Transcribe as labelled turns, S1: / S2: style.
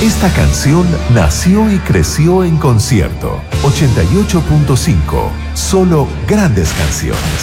S1: Esta canción nació y creció en concierto. 88.5. Solo grandes canciones.